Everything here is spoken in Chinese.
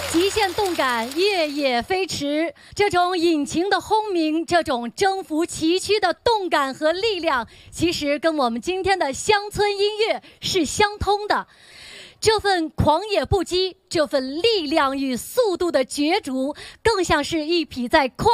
极限动感，夜夜飞驰，这种引擎的轰鸣，这种征服崎岖的动感和力量，其实跟我们今天的乡村音乐是相通的。这份狂野不羁，这份力量与速度的角逐，更像是一匹在快